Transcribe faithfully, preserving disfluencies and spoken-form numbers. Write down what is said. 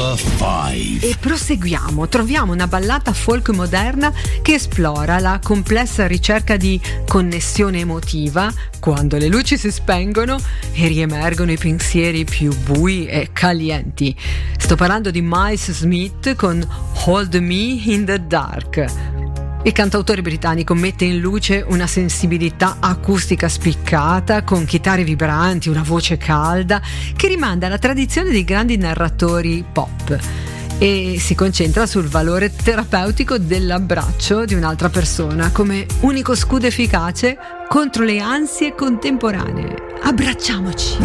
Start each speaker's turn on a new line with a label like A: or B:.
A: Number five.
B: E proseguiamo, troviamo una ballata folk moderna che esplora la complessa ricerca di connessione emotiva quando le luci si spengono e riemergono i pensieri più bui e calienti. Sto parlando di Miles Smith con Hold Me in the Dark. Il cantautore britannico mette in luce una sensibilità acustica spiccata, con chitarre vibranti, una voce calda, che rimanda alla tradizione dei grandi narratori pop e si concentra sul valore terapeutico dell'abbraccio di un'altra persona come unico scudo efficace contro le ansie contemporanee. Abbracciamoci!